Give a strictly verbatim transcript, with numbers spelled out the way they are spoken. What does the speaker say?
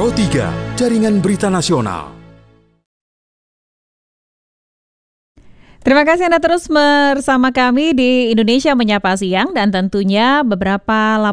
Pro tiga, Jaringan Berita Nasional. Terima kasih Anda terus bersama kami di Indonesia Menyapa Siang, dan tentunya beberapa laporan